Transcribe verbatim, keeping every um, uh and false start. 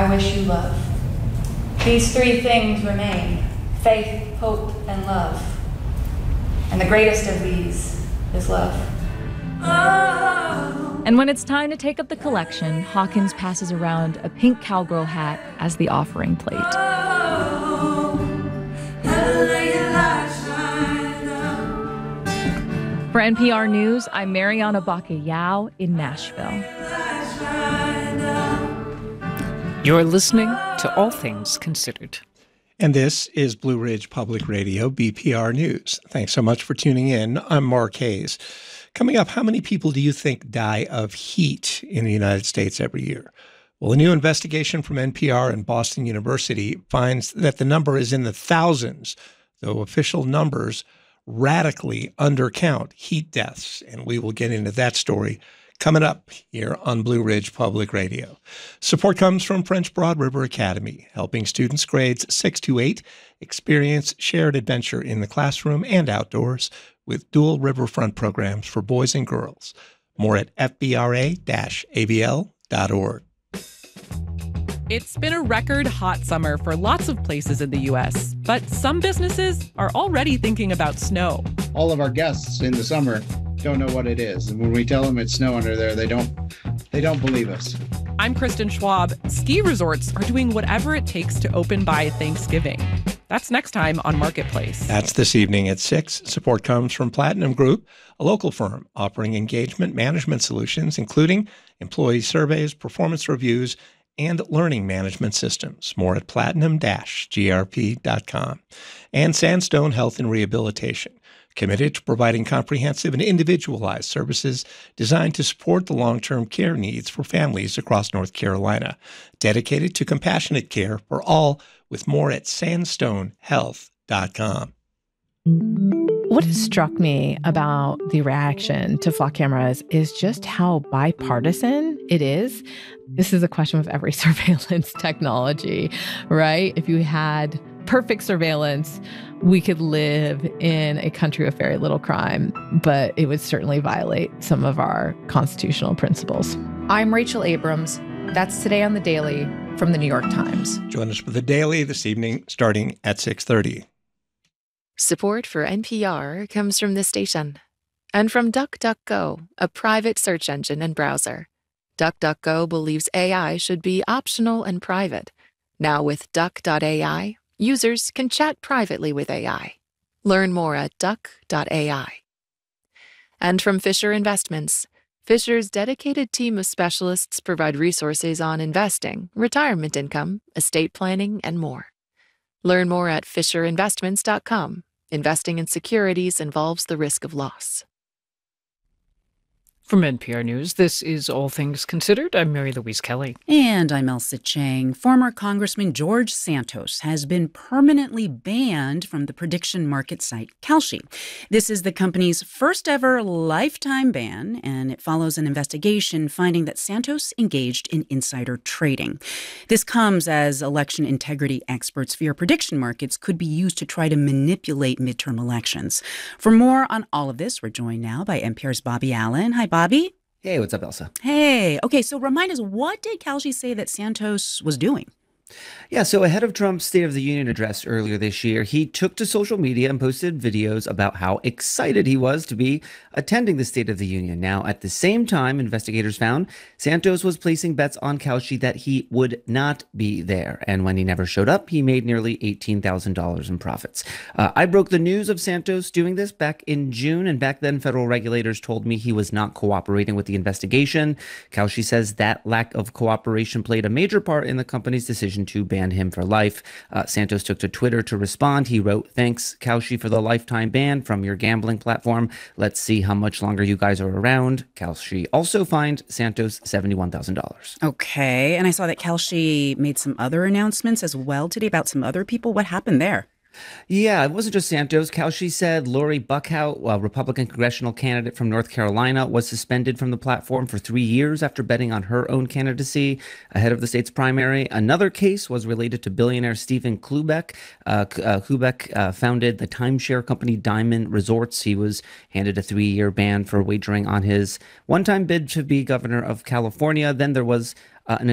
I wish you love. These three things remain: faith, hope, and love. And the greatest of these is love. Oh. And when it's time to take up the collection, Hawkins passes around a pink cowgirl hat as the offering plate. Oh, For N P R News, I'm Mariana Bacallao in Nashville. You're listening to All Things Considered. And this is Blue Ridge Public Radio, B P R News. Thanks so much for tuning in. I'm Mark Hayes. Coming up, how many people do you think die of heat in the United States every year? Well, a new investigation from N P R and Boston University finds that the number is in the thousands, though official numbers radically undercount heat deaths. And we will get into that story coming up here on Blue Ridge Public Radio. Support comes from French Broad River Academy, helping students grades six to eight experience shared adventure in the classroom and outdoors with dual riverfront programs for boys and girls. More at f b r a dash a b l dot org. It's been a record hot summer for lots of places in the U S, but some businesses are already thinking about snow. All of our guests in the summer don't know what it is. And when we tell them it's snow under there, they don't they don't believe us. I'm Kristen Schwab. Ski resorts are doing whatever it takes to open by Thanksgiving. That's next time on Marketplace. That's this evening at six. Support comes from Platinum Group, a local firm offering engagement management solutions, including employee surveys, performance reviews, and learning management systems. More at platinum dash g r p dot com. And Sandstone Health and Rehabilitation, committed to providing comprehensive and individualized services designed to support the long-term care needs for families across North Carolina. Dedicated to compassionate care for all, with more at sandstone health dot com. What has struck me about the reaction to flock cameras is just how bipartisan it is. This is a question of every surveillance technology, right? If you had perfect surveillance, we could live in a country with very little crime, but it would certainly violate some of our constitutional principles. I'm Rachel Abrams. That's Today on the Daily from the New York Times. Join us for the Daily this evening, starting at six thirty. Support for N P R comes from this station and from DuckDuckGo, a private search engine and browser. DuckDuckGo believes A I should be optional and private. Now with duck dot a i, users can chat privately with A I. Learn more at duck dot a i. And from Fisher Investments, Fisher's dedicated team of specialists provide resources on investing, retirement income, estate planning, and more. Learn more at fisher investments dot com. Investing in securities involves the risk of loss. From N P R News, this is All Things Considered. I'm Mary Louise Kelly. And I'm Elsa Chang. Former Congressman George Santos has been permanently banned from the prediction market site Kalshi. This is the company's first ever lifetime ban, and it follows an investigation finding that Santos engaged in insider trading. This comes as election integrity experts fear prediction markets could be used to try to manipulate midterm elections. For more on all of this, we're joined now by N P R's Bobby Allen. Hi, Bobby. Hey, what's up, Elsa? Hey. Okay, so remind us, what did Kalshi say that Santos was doing? Yeah, so ahead of Trump's State of the Union address earlier this year, he took to social media and posted videos about how excited he was to be attending the State of the Union. Now, at the same time, investigators found Santos was placing bets on Kalshi that he would not be there. And when he never showed up, he made nearly eighteen thousand dollars in profits. Uh, I broke the news of Santos doing this back in June, and back then federal regulators told me he was not cooperating with the investigation. Kalshi says that lack of cooperation played a major part in the company's decision to ban him for life. Uh, Santos took to Twitter to respond. He wrote, "Thanks, Kalshi, for the lifetime ban from your gambling platform. Let's see how much longer you guys are around." Kalshi also fined Santos seventy-one thousand dollars. Okay, and I saw that Kalshi made some other announcements as well today about some other people. What happened there? Yeah, it wasn't just Santos. Kalshi said Lori Buckhout, a Republican congressional candidate from North Carolina, was suspended from the platform for three years after betting on her own candidacy ahead of the state's primary. Another case was related to billionaire Stephen Klubeck. Uh, uh, Klubeck uh, founded the timeshare company Diamond Resorts. He was handed a three-year ban for wagering on his one-time bid to be governor of California. Then there was uh, an